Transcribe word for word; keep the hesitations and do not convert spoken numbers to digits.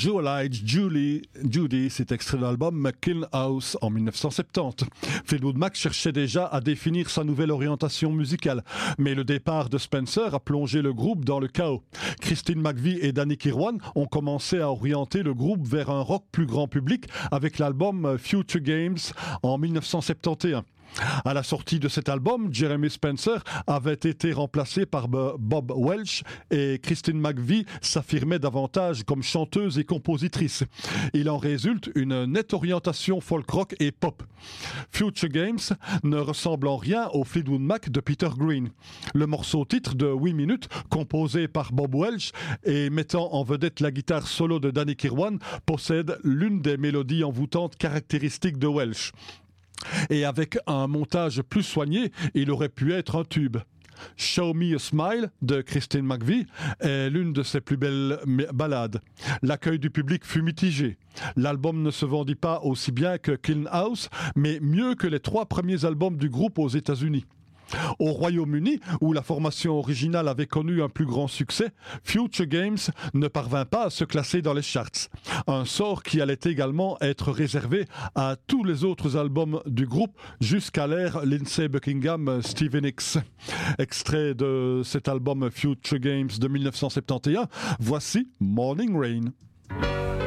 Joe Lige, Julie, Judy, c'est extrait de l'album Kiln House en dix-neuf cent soixante-dix. Fleetwood Mac cherchait déjà à définir sa nouvelle orientation musicale, mais le départ de Spencer a plongé le groupe dans le chaos. Christine McVie et Danny Kirwan ont commencé à orienter le groupe vers un rock plus grand public avec l'album Future Games en dix-neuf cent soixante-dix-onze. À la sortie de cet album, Jeremy Spencer avait été remplacé par Bob Welch et Christine McVie s'affirmait davantage comme chanteuse et compositrice. Il en résulte une nette orientation folk rock et pop. Future Games ne ressemble en rien au Fleetwood Mac de Peter Green. Le morceau titre de huit minutes, composé par Bob Welch et mettant en vedette la guitare solo de Danny Kirwan, possède l'une des mélodies envoûtantes caractéristiques de Welch. Et avec un montage plus soigné, il aurait pu être un tube. Show Me a Smile de Christine McVie est l'une de ses plus belles ballades. L'accueil du public fut mitigé. L'album ne se vendit pas aussi bien que Kiln House, mais mieux que les trois premiers albums du groupe aux États-Unis. Au Royaume-Uni, où la formation originale avait connu un plus grand succès, Future Games ne parvint pas à se classer dans les charts. Un sort qui allait également être réservé à tous les autres albums du groupe jusqu'à l'ère Lindsey Buckingham-Stevie Nicks. Extrait de cet album Future Games de dix-neuf cent soixante et onze, voici Morning Rain.